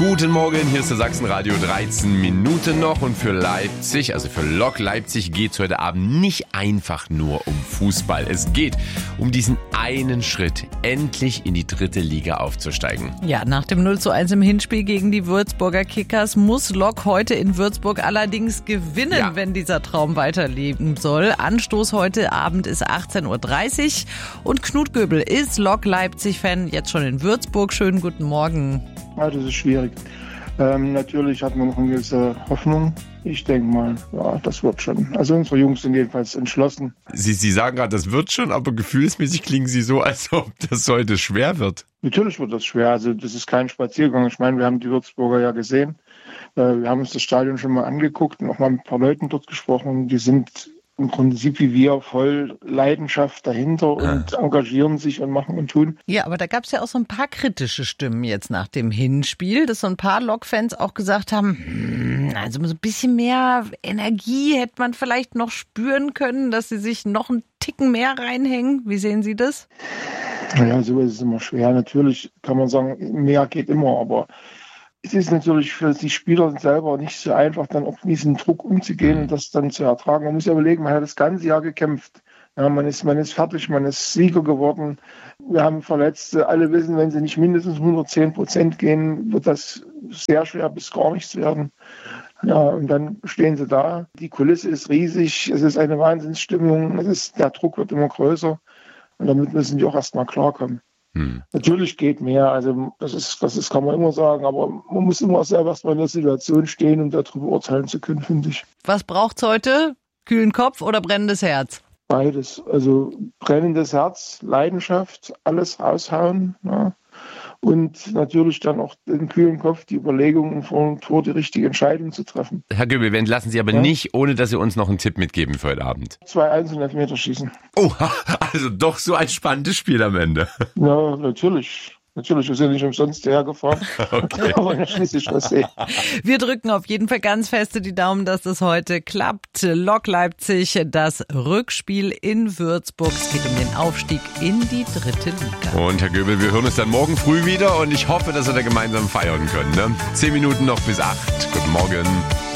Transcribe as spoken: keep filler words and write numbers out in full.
Guten Morgen, hier ist der Sachsenradio, dreizehn Minuten noch und für Leipzig, also für Lok Leipzig geht es heute Abend nicht einfach nur um Fußball. Es geht um diesen einen Schritt, endlich in die dritte Liga aufzusteigen. Ja, nach dem null zu eins im Hinspiel gegen die Würzburger Kickers muss Lok heute in Würzburg allerdings gewinnen, ja. wenn dieser Traum weiterleben soll. Anstoß heute Abend ist achtzehn Uhr dreißig und Knut Göbel ist Lok Leipzig-Fan, jetzt schon in Würzburg. Schönen guten Morgen. Ja, das ist schwierig. Ähm, natürlich hat man noch eine gewisse Hoffnung. Ich denke mal, ja, das wird schon. Also unsere Jungs sind jedenfalls entschlossen. Sie, Sie sagen gerade, das wird schon, aber gefühlsmäßig klingen Sie so, als ob das heute schwer wird. Natürlich wird das schwer. Also das ist kein Spaziergang. Ich meine, wir haben die Würzburger ja gesehen. Äh, wir haben uns das Stadion schon mal angeguckt und auch mal mit ein paar Leuten dort gesprochen. Die sind im Prinzip wie wir voll Leidenschaft dahinter und engagieren sich und machen und tun. Ja, aber da gab es ja auch so ein paar kritische Stimmen jetzt nach dem Hinspiel, dass so ein paar Lok-Fans auch gesagt haben, hm, also so ein bisschen mehr Energie hätte man vielleicht noch spüren können, dass sie sich noch einen Ticken mehr reinhängen. Wie sehen Sie das? Naja, so ist es immer schwer. Natürlich kann man sagen, mehr geht immer, aber es ist natürlich für die Spieler selber nicht so einfach, dann auch mit diesem Druck umzugehen und das dann zu ertragen. Man muss ja überlegen, man hat das ganze Jahr gekämpft. Ja, man ist, man ist fertig, man ist Sieger geworden. Wir haben Verletzte. Alle wissen, wenn sie nicht mindestens hundertzehn Prozent gehen, wird das sehr schwer bis gar nichts werden. Ja, und dann stehen sie da. Die Kulisse ist riesig. Es ist eine Wahnsinnsstimmung. Es ist, der Druck wird immer größer. Und damit müssen die auch erstmal klarkommen. Hm. Natürlich geht mehr, also das ist, das ist, kann man immer sagen, aber man muss immer selber erstmal in der Situation stehen, um darüber urteilen zu können, finde ich. Was braucht's heute? Kühlen Kopf oder brennendes Herz? Beides, also brennendes Herz, Leidenschaft, alles raushauen, ja. Und natürlich dann auch den kühlen Kopf, die Überlegungen vor dem Tor, die richtige Entscheidung zu treffen. Herr Göbel, wir entlassen Sie aber ja. nicht, ohne dass Sie uns noch einen Tipp mitgeben für heute Abend. Zwei eins und Elfmeter schießen. Oh, also doch so ein spannendes Spiel am Ende. Ja, natürlich. Natürlich, wir sind nicht umsonst hergefahren. Okay. Aber in schließlich was sehen. Wir drücken auf jeden Fall ganz feste die Daumen, dass das heute klappt. Lok Leipzig, das Rückspiel in Würzburg. Es geht um den Aufstieg in die dritte Liga. Und Herr Göbel, wir hören uns dann morgen früh wieder und ich hoffe, dass wir da gemeinsam feiern können. Ne? Zehn Minuten noch bis acht. Guten Morgen.